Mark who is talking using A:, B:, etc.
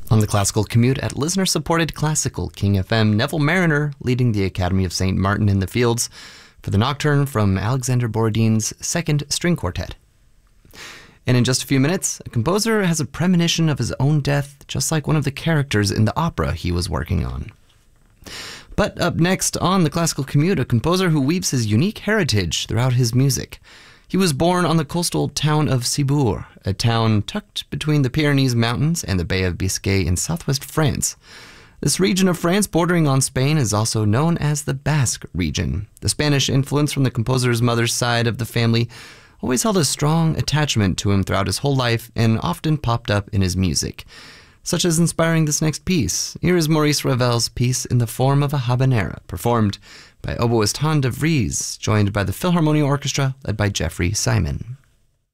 A: On the Classical Commute at listener-supported Classical King FM, Neville Marriner leading the Academy of St. Martin in the Fields for the Nocturne from Alexander Borodin's Second String Quartet. And in just a few minutes, a composer has a premonition of his own death, just like one of the characters in the opera he was working on. But up next on the Classical Commute, a composer who weaves his unique heritage throughout his music. He was born on the coastal town of Ciboure, a town tucked between the Pyrenees Mountains and the Bay of Biscay in southwest France. This region of France bordering on Spain is also known as the Basque region. The Spanish influence from the composer's mother's side of the family always held a strong attachment to him throughout his whole life and often popped up in his music, such as inspiring this next piece. Here is Maurice Ravel's piece In the Form of a Habanera, performed by oboist Han de Vries, joined by the Philharmonia Orchestra led by Jeffrey Simon.